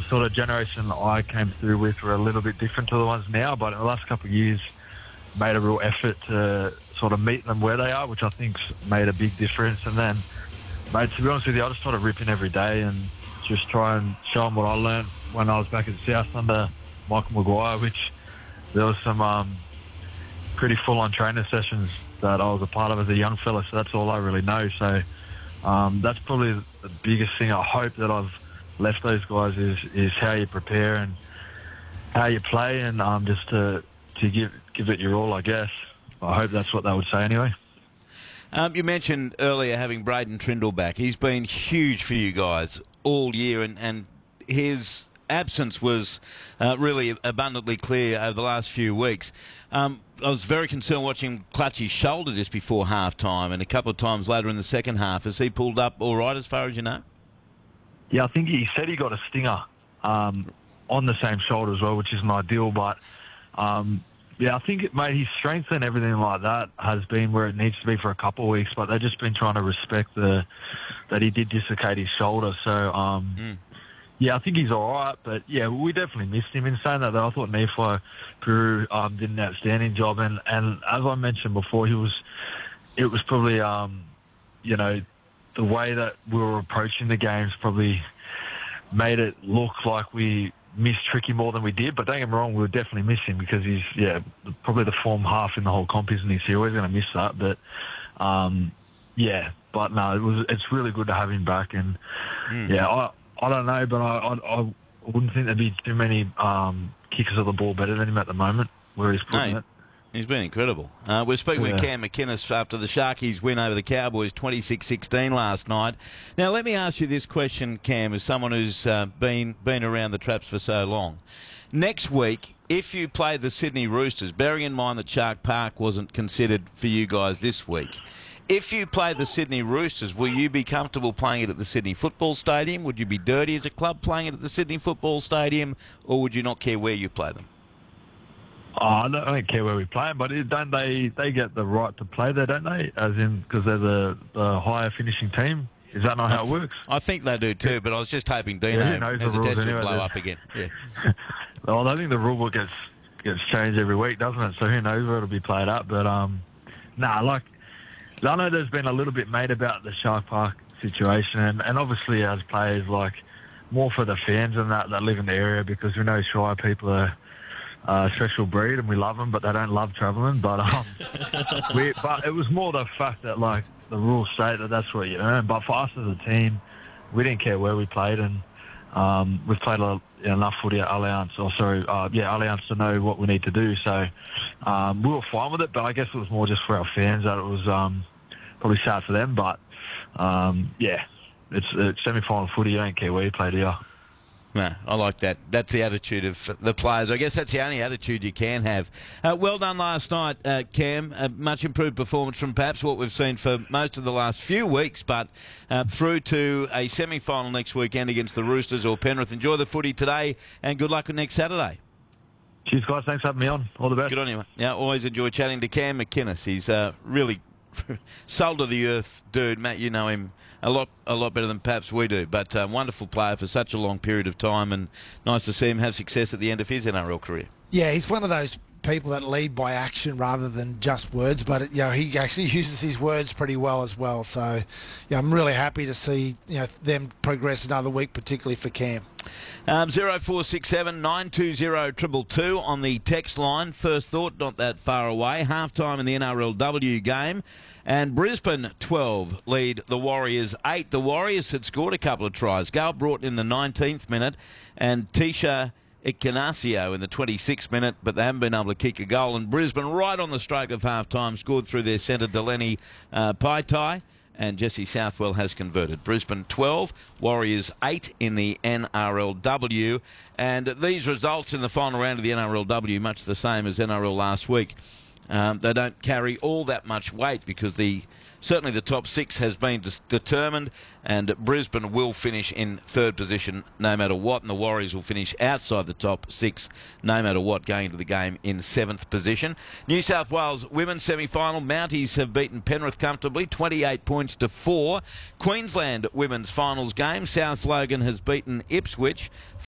sort of generation that I came through with were a little bit different to the ones now, but in the last couple of years made a real effort to sort of meet them where they are, which I think's made a big difference. And then, mate, to be honest with you, I just sort of rip in every day and just try and show them what I learned when I was back at South under Michael Maguire, which there was some pretty full-on trainer sessions that I was a part of as a young fella, so that's all I really know. So that's probably the biggest thing I hope that I've left those guys is how you prepare and how you play, and just to give it your all, I guess. I hope that's what they would say anyway. You mentioned earlier having Braden Trindle back. He's been huge for you guys all year, and his absence was really abundantly clear over the last few weeks. I was very concerned watching Clutchy's shoulder just before half-time, and a couple of times later in the second half. Has he pulled up all right as far as you know? Yeah, I think he said he got a stinger on the same shoulder as well, which isn't ideal. But, yeah, I think, mate, his strength and everything like that has been where it needs to be for a couple of weeks, but they've just been trying to respect that he did dislocate his shoulder. So, yeah, I think he's all right, but, yeah, we definitely missed him. In saying that, though, I thought Nephi Peru did an outstanding job, and as I mentioned before, it was probably, you know, the way that we were approaching the games probably made it look like we missed Tricky more than we did. But don't get me wrong, we were definitely missing because he's, probably the form half in the whole comp, isn't he? So you're always going to miss that. But, but no, it's really good to have him back. And, I don't know, but I wouldn't think there'd be too many kickers of the ball better than him at the moment where he's putting it. He's been incredible. We're speaking with Cam McInnes after the Sharkies win over the Cowboys 26-16 last night. Now, let me ask you this question, Cam, as someone who's been around the traps for so long. Next week, if you play the Sydney Roosters, bearing in mind that Shark Park wasn't considered for you guys this week, if you play the Sydney Roosters, will you be comfortable playing it at the Sydney Football Stadium? Would you be dirty as a club playing it at the Sydney Football Stadium, or would you not care where you play them? I don't care where we play them, but don't they get the right to play there, don't they? As in, because they're the higher finishing team. Is that not how it works? I think they do too, but I was just hoping Dino has a test to blow up again. Yeah. Well, I think the rule book gets changed every week, doesn't it? So who knows where it'll be played up. But, I know there's been a little bit made about the Shark Park situation, and obviously as players, more for the fans and that live in the area, because we know Shire people are a special breed and we love them, but they don't love travelling. But but it was more the fact that the rules say that that's what you earn. But for us as a team, we didn't care where we played, and we've played enough footy at Allianz, Allianz to know what we need to do. So we were fine with it, but I guess it was more just for our fans that it was probably sad for them. But it's semi-final footy. You don't care where you play, do you? No, I like that. That's the attitude of the players. I guess that's the only attitude you can have. Well done last night, Cam. A much improved performance from perhaps what we've seen for most of the last few weeks, but through to a semi-final next weekend against the Roosters or Penrith. Enjoy the footy today, and good luck with next Saturday. Cheers, guys. Thanks for having me on. All the best. Good on you. Yeah, always enjoy chatting to Cam McInnes. He's really soul of the earth dude. Matt, you know him a lot better than perhaps we do, but wonderful player for such a long period of time, and nice to see him have success at the end of his NRL career. Yeah, he's one of those people that lead by action rather than just words, but he actually uses his words pretty well as well. So I'm really happy to see them progress another week, particularly for Cam. 0467 920 222 on the text line. First thought, not that far away. Half-time in the NRLW game. And Brisbane 12 lead the Warriors 8. The Warriors had scored a couple of tries. Gale Broughton in the 19th minute and Tisha Ignaccio in the 26th minute, but they haven't been able to kick a goal. And Brisbane, right on the stroke of half-time, scored through their centre Delaney Paitai, and Jesse Southwell has converted. Brisbane 12, Warriors 8 in the NRLW. And these results in the final round of the NRLW, much the same as NRL last week. They don't carry all that much weight because certainly the top six has been determined, and Brisbane will finish in third position no matter what, and the Warriors will finish outside the top six no matter what, going into the game in seventh position. New South Wales women's semi-final. Mounties have beaten Penrith comfortably, 28 points to 4. Queensland women's finals game. South Logan has beaten Ipswich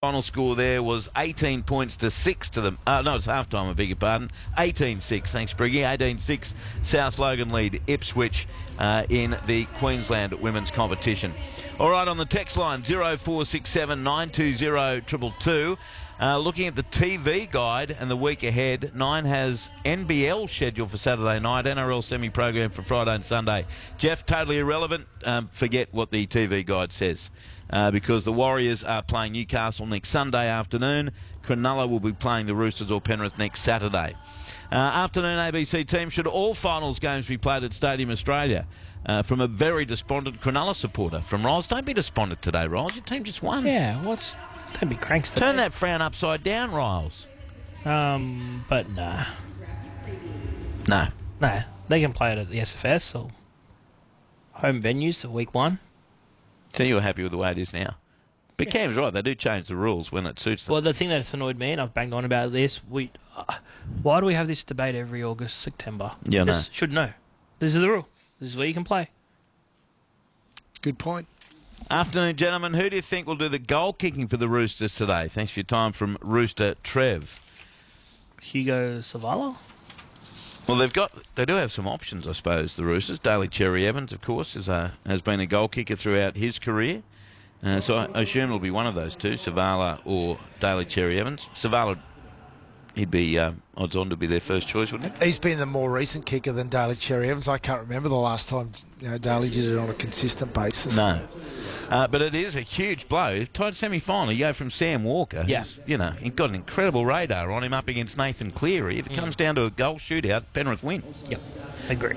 Final score there was 18 points to 6 to them. No, it's half-time, I beg your pardon. 18-6, thanks, Briggy. 18-6, South Logan lead Ipswich in the Queensland women's competition. All right, on the text line, 0467 920 222. Looking at the TV guide and the week ahead, 9 has NBL scheduled for Saturday night, NRL semi-program for Friday and Sunday. Jeff, totally irrelevant. Forget what the TV guide says because the Warriors are playing Newcastle next Sunday afternoon. Cronulla will be playing the Roosters or Penrith next Saturday. Afternoon ABC team, should all finals games be played at Stadium Australia? From a very despondent Cronulla supporter from Riles. Don't be despondent today, Riles. Your team just won. Yeah, don't be cranks today. Turn that frown upside down, Riles. But nah. No. Nah, they can play it at the SFS or home venues for week 1. So you're happy with the way it is now? But yeah. Cam's right, they do change the rules when it suits them. Well, the thing that's annoyed me, and I've banged on about this, why do we have this debate every August, September? Yeah, no. Should know. This is the rule. This is where you can play. Good point. Afternoon, gentlemen. Who do you think will do the goal kicking for the Roosters today? Thanks for your time from Rooster Trev. Hugo Savala? Well, they do have some options, I suppose, the Roosters. Daly Cherry Evans, of course, has been a goal kicker throughout his career. So I assume it'll be one of those two, Savala or Daly Cherry Evans. Savala, he'd be odds on to be their first choice, wouldn't he? He's been the more recent kicker than Daly Cherry Evans. I can't remember the last time Daly did it on a consistent basis. No. But it is a huge blow. Tied semi-final, you go from Sam Walker, who's, he got an incredible radar on him up against Nathan Cleary. If it comes down to a goal shootout, Penrith win. Yep, agree.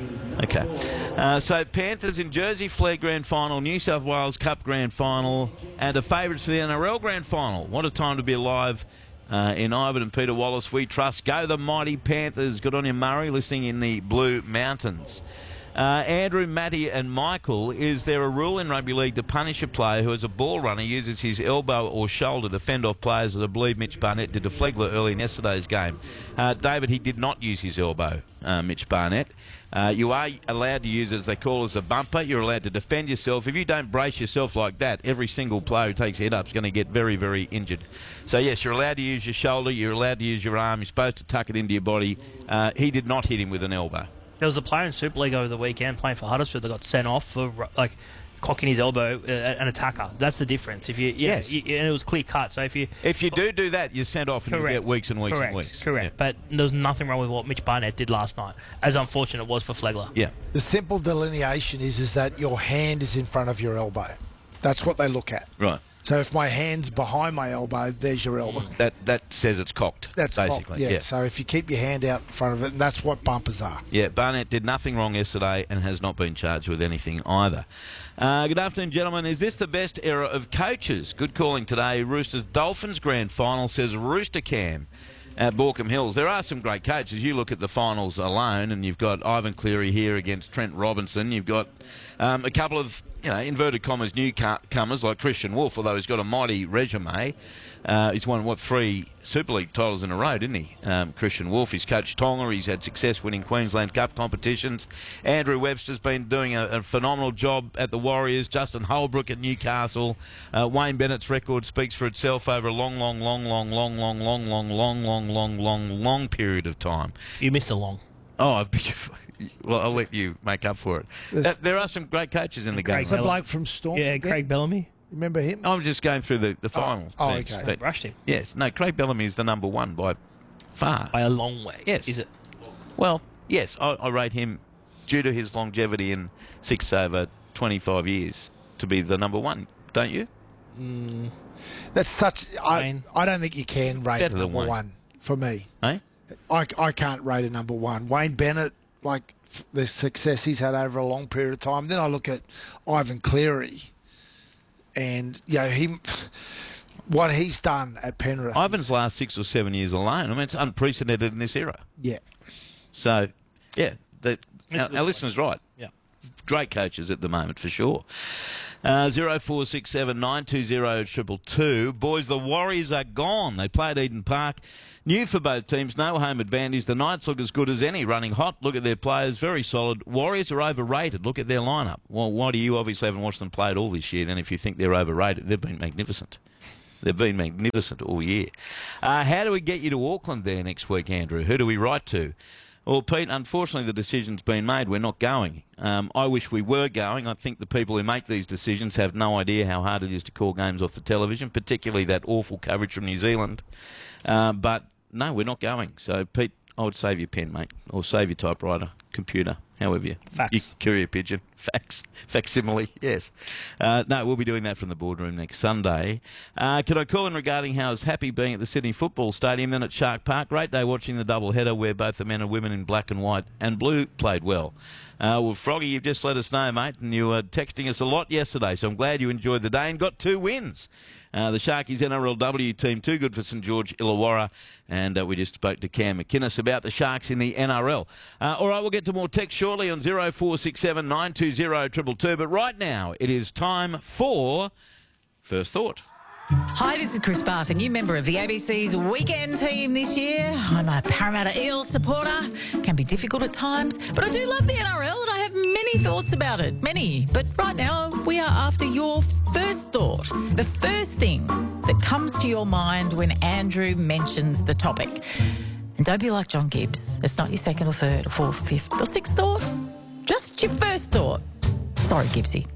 Okay. So Panthers in Jersey Flegg Grand Final, New South Wales Cup Grand Final, and the favourites for the NRL Grand Final. What a time to be alive. In Ivan and Peter Wallace, we trust. Go the mighty Panthers. Good on you, Murray, listening in the Blue Mountains. Andrew, Matty and Michael, is there a rule in rugby league to punish a player who as a ball runner uses his elbow or shoulder to fend off players, as I believe Mitch Barnett did to Flegler early in yesterday's game? David, he did not use his elbow, Mitch Barnett. You are allowed to use it, as they call it, as a bumper. You're allowed to defend yourself. If you don't brace yourself like that, every single player who takes a head up is going to get very, very injured. So, yes, you're allowed to use your shoulder. You're allowed to use your arm. You're supposed to tuck it into your body. He did not hit him with an elbow. There was a player in Super League over the weekend playing for Huddersfield that got sent off for cocking his elbow, an attacker. That's the difference. If and it was clear cut. So if you do that, you're sent off and you get weeks and weeks and weeks. Correct. Yeah. But there was nothing wrong with what Mitch Barnett did last night, as unfortunate it was for Flegler. Yeah. The simple delineation is that your hand is in front of your elbow. That's what they look at. Right. So if my hand's behind my elbow, there's your elbow. That says it's cocked. That's basically. Cocked, yeah. So if you keep your hand out in front of it, and that's what bumpers are. Yeah, Barnett did nothing wrong yesterday and has not been charged with anything either. Good afternoon, gentlemen. Is this the best era of coaches? Good calling today. Roosters Dolphins Grand Final, says Rooster Cam at Borkham Hills. There are some great coaches. You look at the finals alone, and you've got Ivan Cleary here against Trent Robinson. You've got a couple of, inverted commas, newcomers like Christian Wolf, although he's got a mighty resume. He's won, 3 Super League titles in a row, didn't he? Christian Wolf. He's coached Tonga. He's had success winning Queensland Cup competitions. Andrew Webster's been doing a phenomenal job at the Warriors. Justin Holbrook at Newcastle. Wayne Bennett's record speaks for itself over a long period of time. You missed a long. Oh, well, I'll let you make up for it. There are some great coaches in the game. It's a bloke from Storm. Yeah, Craig Bellamy. Remember him? I'm just going through the finals. Okay. But rushed him. Yes. No, Craig Bellamy is the number one by far. By a long way. Yes. Is it? Well, yes. I rate him, due to his longevity in 6 over 25 years, to be the number one. Don't you? That's such... I don't think you can rate Better than number one for me. Eh? I can't rate a number one. Wayne Bennett, the success he's had over a long period of time. Then I look at Ivan Cleary and, what he's done at Penrith. Ivan's last 6 or 7 years alone. I mean, it's unprecedented in this era. Yeah. So, yeah, our listener's right. Yeah. Great coaches at the moment, for sure. 0467 920 222. Boys, the Warriors are gone. They played Eden Park. New for both teams, no home advantage. The Knights look as good as any, running hot. Look at their players, very solid. Warriors are overrated. Look at their lineup. Well, why do you obviously haven't watched them play at all this year? Then if you think they're overrated, they've been magnificent. They've been magnificent all year. How do we get you to Auckland there next week, Andrew? Who do we write to? Well, Pete, unfortunately the decision's been made. We're not going. I wish we were going. I think the people who make these decisions have no idea how hard it is to call games off the television, particularly that awful coverage from New Zealand. But no, we're not going. So, Pete, I would save your pen, mate, or save your typewriter, computer, however you... Fax. Courier pigeon. Fax. Facsimile, yes. No, we'll be doing that from the boardroom next Sunday. Can I call in regarding how I was happy being at the Sydney Football Stadium, then at Shark Park? Great day watching the double header where both the men and women in black and white and blue played well. Well, Froggy, you've just let us know, mate, and you were texting us a lot yesterday, so I'm glad you enjoyed the day and got 2 wins. The Sharkies NRLW team, too good for St George Illawarra, and we just spoke to Cam McInnes about the Sharks in the NRL. All right, we'll get to more text shortly on 0467 920 222, but right now it is time for First Thought. Hi, this is Chris Barth, a new member of the ABC's weekend team this year. I'm a Parramatta Eels supporter. Can be difficult at times, but I do love the NRL and I have many thoughts about it. Many. But right now, we are after your first thought. The first thing that comes to your mind when Andrew mentions the topic. And don't be like John Gibbs. It's not your second or third or fourth, fifth or sixth thought. Just your first thought. Sorry, Gibbsy.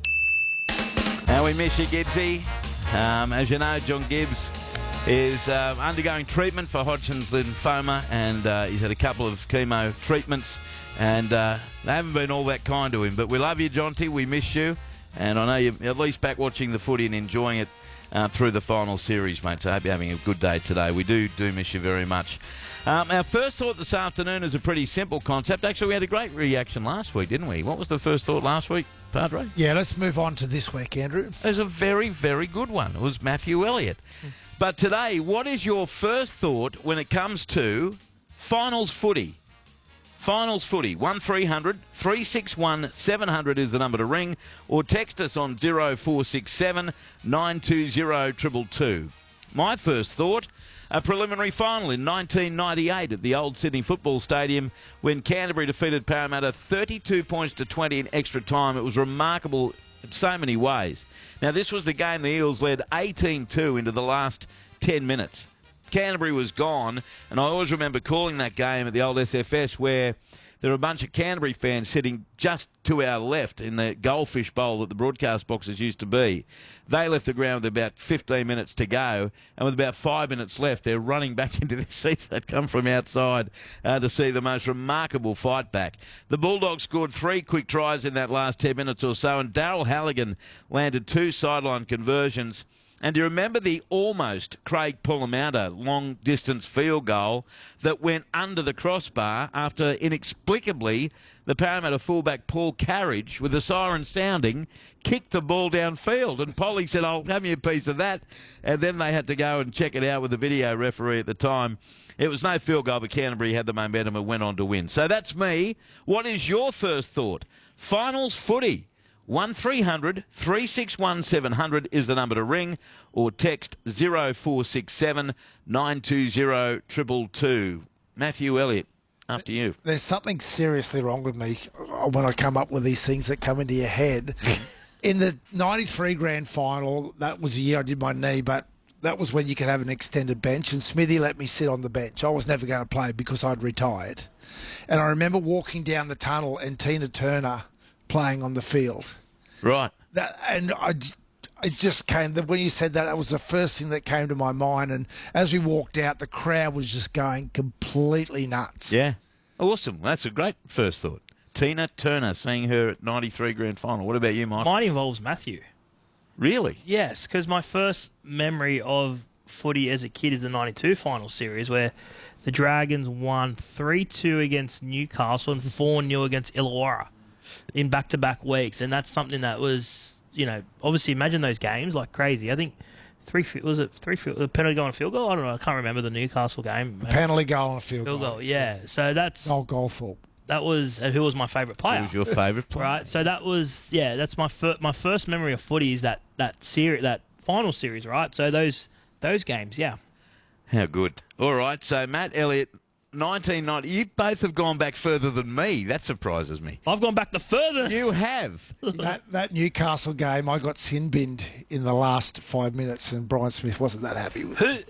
Now we miss you, Gibbsy. As you know, John Gibbs is undergoing treatment for Hodgkin's lymphoma, and he's had a couple of chemo treatments, and they haven't been all that kind to him. But we love you, Jonty. We miss you, and I know you're at least back watching the footy and enjoying it through the final series, mate. So I hope you're having a good day today. We do miss you very much. Our first thought this afternoon is a pretty simple concept. Actually, we had a great reaction last week, didn't we? What was the first thought last week, Padre? Yeah, let's move on to this week, Andrew. It was a very, very good one. It was Matthew Elliott. But today, what is your first thought when it comes to finals footy? Finals footy. 1300 361 700 is the number to ring, or text us on 0467 920 222. My first thought: a preliminary final in 1998 at the old Sydney Football Stadium when Canterbury defeated Parramatta 32 points to 20 in extra time. It was remarkable in so many ways. Now, this was the game the Eels led 18-2 into the last 10 minutes. Canterbury was gone, and I always remember calling that game at the old SFS where there were a bunch of Canterbury fans sitting just to our left in the goldfish bowl that the broadcast boxes used to be. They left the ground with about 15 minutes to go, and with about 5 minutes left, they're running back into their seats. They'd come from outside to see the most remarkable fight back. The Bulldogs scored 3 quick tries in that last 10 minutes or so, and Darryl Halligan landed 2 sideline conversions. And do you remember the almost Craig Pulamouta long-distance field goal that went under the crossbar after inexplicably the Parramatta fullback Paul Carriage, with the siren sounding, kicked the ball downfield? And Polly said, "I'll have me a piece of that." And then they had to go and check it out with the video referee at the time. It was no field goal, but Canterbury had the momentum and went on to win. So that's me. What is your first thought? Finals footy. 1300 361 700 is the number to ring, or text 0467 920 222. Matthew Elliott, after you. There's something seriously wrong with me when I come up with these things that come into your head. In the 93 grand final, that was the year I did my knee, but that was when you could have an extended bench, and Smithy let me sit on the bench. I was never going to play because I'd retired. And I remember walking down the tunnel and Tina Turner playing on the field. Right. It just came, when you said that, that was the first thing that came to my mind. And as we walked out, the crowd was just going completely nuts. Yeah. Awesome. That's a great first thought. Tina Turner, seeing her at 93 grand final. What about you, Mike? Mine involves Matthew. Really? Yes, because my first memory of footy as a kid is the 92 final series where the Dragons won 3-2 against Newcastle and 4-0 against Illawarra in back-to-back weeks, and that's something that was, obviously imagine those games like crazy. I think a penalty goal and a field goal? I don't know. I can't remember the Newcastle game. A penalty goal and a field goal. Yeah. So that's goal fault. That was who was my favourite player. Who was your favourite player? Right. So that was that's my first memory of footy is that series, that final series. Right. So those games. Yeah. How good. All right. So Matt Elliott 1990. You both have gone back further than me. That surprises me. I've gone back the furthest. You have. That Newcastle game, I got sin binned in the last 5 minutes, and Brian Smith wasn't that happy with it.